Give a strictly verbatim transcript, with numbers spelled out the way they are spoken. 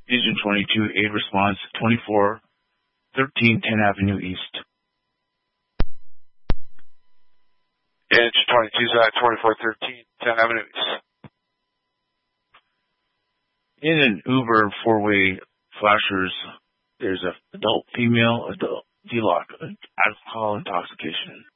Engine twenty-two, aid response, twenty-four thirteen tenth Avenue East. Engine twenty-two, Zach, twenty-four thirteen tenth Avenue East. In an Uber four-way flashers, there's a adult female, adult D-lock, alcohol intoxication.